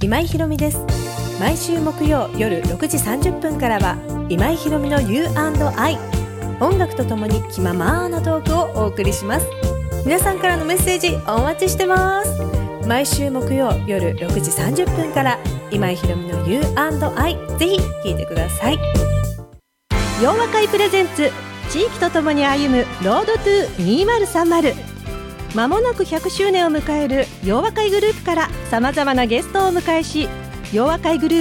今井ひろみです。毎週木曜夜6時30分からは今井ひろみの U&I、 音楽とともに気ままなトークをお送りします。皆さんからのメッセージお待ちしてます。毎週木曜夜6時30分から今井ひろみの U&I、 ぜひ聞いてください。 洋和会プレゼンツ、地域とともに歩むロードトゥ2030。まもなく100周年を迎える洋和会グループから様々なゲストをお迎えし、洋和会グループ